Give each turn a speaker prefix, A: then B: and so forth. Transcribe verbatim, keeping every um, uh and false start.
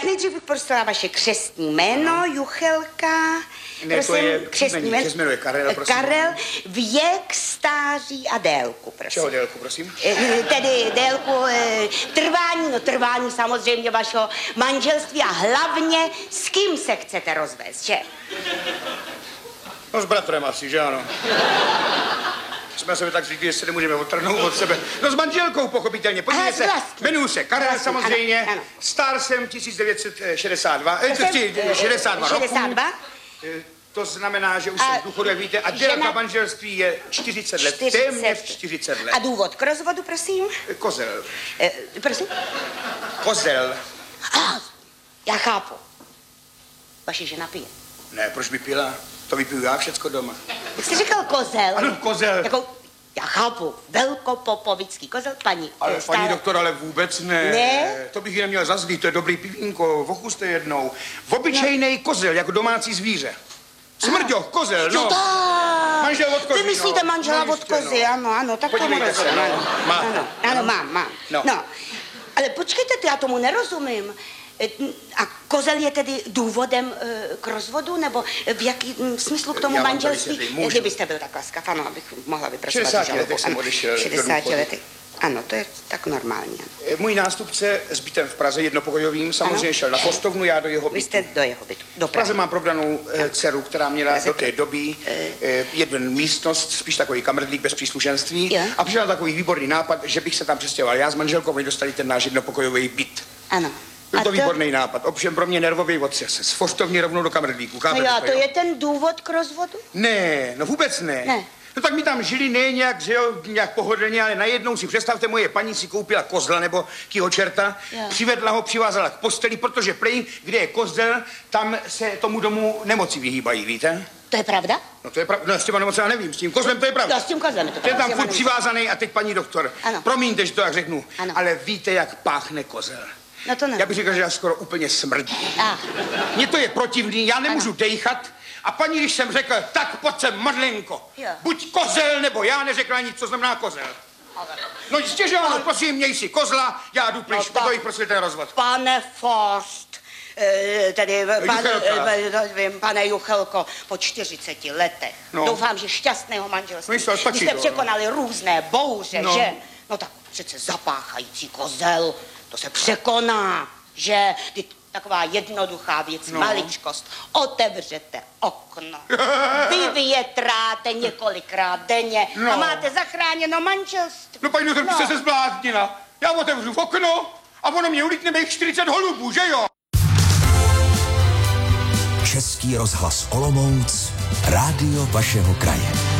A: nejdřív bych prosila vaše křestní jméno, Juchelka.
B: Ne,
A: prosím,
B: to je
A: křestní
B: jméno, křestní jméno je Karel, prosím.
A: Karel, věk, stáří a délku, prosím.
B: Čeho délku, prosím?
A: E, tedy délku e, trvání, no trvání samozřejmě vašeho manželství a hlavně s kým se chcete rozvést, že?
B: No s bratrem asi, že ano. Jsme se tak zvykli, že se nemůžeme odtrhnout od sebe. No s manželkou, pochopitelně. Podívejte se, jmenuji se Karel
A: Vlastní,
B: samozřejmě,
A: ano, ano.
B: Star jsem tisíc devět set šedesát dva, eh, šedesát dva roku.
A: šedesát dva?
B: Eh, To znamená, že už jsem v důchodu, jak víte, a délka
A: žena...
B: manželství je čtyřicet let,
A: čtyřicet.
B: téměř čtyřicet let.
A: A důvod k rozvodu, prosím?
B: Kozel.
A: E, prosím?
B: Kozel.
A: Ah, já chápu. Vaše žena pije.
B: Ne, proč by pila? To vypiju já všecko doma.
A: Jak jsi říkal kozel?
B: Ano, kozel.
A: Jako, já chápu, velkopopovický kozel, paní.
B: Ale
A: stále...
B: paní doktor, ale vůbec ne.
A: Ne?
B: To bych ji neměl zazlít, to je dobrý pivínko, ochuste jednou. Obyčejnej no. kozel, jako domácí zvíře. Smrďo, kozel, no. Manžel od kozy,
A: Vy myslíte
B: no.
A: manžela
B: no,
A: od kozy,
B: no.
A: ano, ano, tak
B: Podívejte
A: tomu rozumím,
B: se, no.
A: ano.
B: Máte.
A: Ano, ano, mám, mám.
B: No.
A: no. Ale počkejte, já tomu nerozumím. A kozel je tedy důvodem e, k rozvodu, nebo v jaký m, smyslu k tomu
B: Já vám
A: manželství?
B: tady vysvětlím, můžu.
A: Kdybyste byl tak laskav, ano, abych mohla vypracovat
B: šedesáti
A: žalobu.
B: letech jsem
A: Ano,
B: odešel do
A: šedesáti
B: důchodu.
A: lety. Ano, to je tak normální.
B: Můj nástupce s bytem v Praze, jednopokojovým, samozřejmě ano. šel na postovnu, já do jeho bytu.
A: Vy jste do jeho bytu, do
B: V Praze mám provdanou e, dceru, která měla Praze. do té doby e, jeden místnost, spíš takový kamrdlík bez příslušenství. Jo. A přišel takový výborný nápad, že bych se tam přestěhoval. Já s manželkou, oni dostali ten náš jednopokojový byt.
A: Ano.
B: Byl to,
A: to
B: výborný nápad, ovšem pro mě nervový otřes. Z foštovny rovnou do kamrdlíku.
A: No jo, to je ten důvod k rozvodu?
B: Ne, no vůbec ne.
A: Ne.
B: No tak mi tam žili ne nějak, že jo, nějak pohodlně, ale najednou si představte, moje paní si koupila kozla nebo kýho čerta, jo. přivedla ho, přivázala k posteli, protože prej, kde je kozel, tam se tomu domu nemoci vyhýbají, víte?
A: To je pravda?
B: No to je pravda, no s těma nemoci já nevím, s tím kozlem to je pravda.
A: No s tím kozlem je to pravda.
B: Ten tam furt přivázaný a teď paní doktor,
A: ano.
B: promiňte, že to jak řeknu,
A: ano.
B: ale víte, jak páchne kozel.
A: No to ne.
B: Já bych řekl, že já skoro úplně smrdí.
A: Ah.
B: Mně to je protivný, já nemůžu
A: ano.
B: dejchat. A paní, když jsem řekl, tak pojď sem, Madlenko,
A: jo.
B: buď kozel, nebo já, neřekla nic, co znamená kozel. No jistě, že ano, prosím, měj si kozla, já jdu pryč, no, to jich prosím ten rozvod.
A: Pane Forst, eh, tedy pan, eh, pane Juchelko, po čtyřiceti letech, no. doufám, že šťastného manželství,
B: no, stačí,
A: když jste
B: to,
A: překonali no. různé bouře,
B: no.
A: že? No tak přece zapáchající kozel, to se překoná, že? Ty, taková jednoduchá věc, no. maličkost. Otevřete okno, vyvětráte několikrát denně no. a máte zachráněno manželství.
B: No paní doktor, no. jste se zbláznila. Já otevřu okno a ono mě ulítne mých čtyřicet holubů, že jo?
C: Český rozhlas Olomouc, rádio vašeho kraje.